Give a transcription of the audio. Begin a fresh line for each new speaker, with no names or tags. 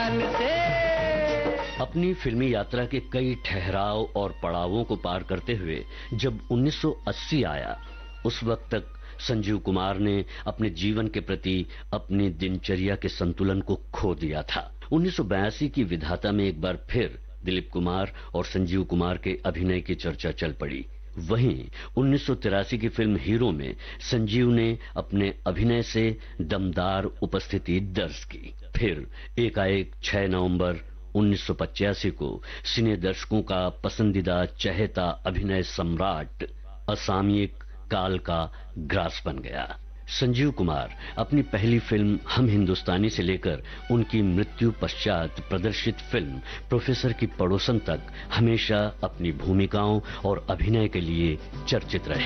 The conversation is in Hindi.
अपनी फिल्मी यात्रा के कई ठहराव और पड़ावों को पार करते हुए जब 1980 आया, उस वक्त तक संजीव कुमार ने अपने जीवन के प्रति अपनी दिनचर्या के संतुलन को खो दिया था। 1982 की विधाता में एक बार फिर दिलीप कुमार और संजीव कुमार के अभिनय की चर्चा चल पड़ी। वहीं 1983 की फिल्म हीरो में संजीव ने अपने अभिनय से दमदार उपस्थिति दर्ज की। फिर एकाएक 6 नवंबर 1985 को सिने दर्शकों का पसंदीदा चहेता अभिनय सम्राट असामयिक काल का ग्रास बन गया। संजीव कुमार अपनी पहली फिल्म हम हिंदुस्तानी से लेकर उनकी मृत्यु पश्चात प्रदर्शित फिल्म प्रोफेसर की पड़ोसन तक हमेशा अपनी भूमिकाओं और अभिनय के लिए चर्चित रहे।